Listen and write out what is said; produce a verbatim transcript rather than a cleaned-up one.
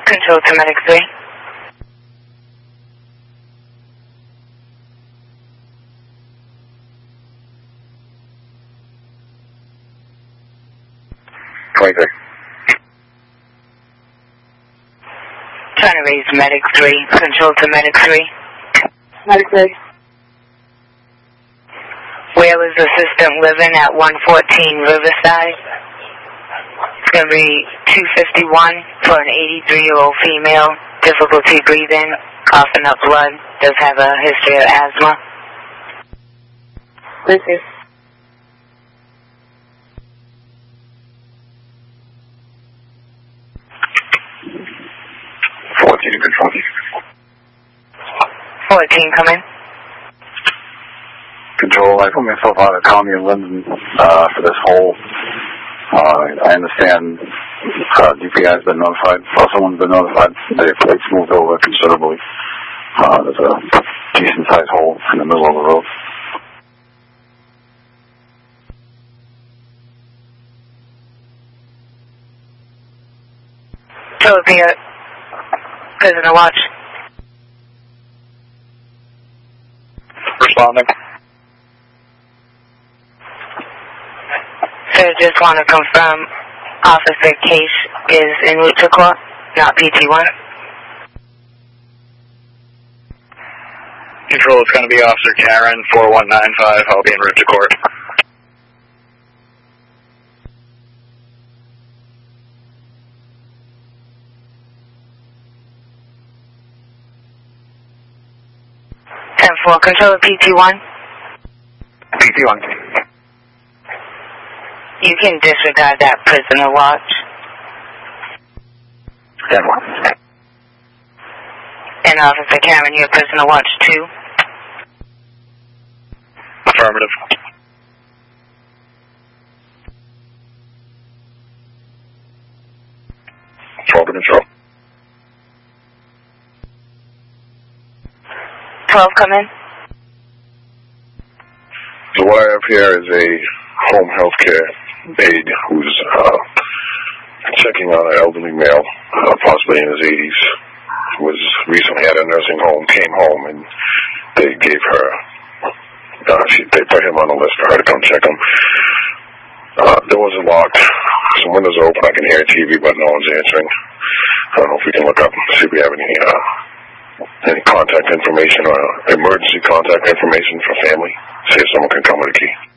Control to Medic three. twenty-six. Trying to raise Medic three. Control to Medic three. Medic three. Where is the assistant living at one fourteen Riverside? It's going to be two fifty-one for an eighty-three-year-old female. Difficulty breathing, coughing up blood. Does have a history of asthma. Thank you. fourteen, control. fourteen, come in. Control, I put myself out of Tommy and Linden uh, for this whole. Uh, I understand uh, D P I has been notified. Well, someone's been notified. The plate's moved over considerably. Uh, there's a decent-sized hole in the middle of the road. So it'll be a prisoner watch. Responding. So just want to confirm officer case is en route to court, not P T one. Control, it's going to be Officer Karen, four one nine five. I'll be en route to court. ten four, control P T one. P T one. You can disregard that prisoner watch. ten one. And Officer Karen, you're prisoner watch two. Affirmative. twelve to control. twelve, come in. So what I have here is a home health care aide who's uh, checking on an elderly male, uh, possibly in his eighties, who was recently at a nursing home, came home, and they gave her, uh, she, they put him on the list for her to come check him. Uh, doors are locked, some windows are open, I can hear T V, but no one's answering. I don't know if we can look up and see if we have any, uh, any contact information or emergency contact information for family, see if someone can come with a key.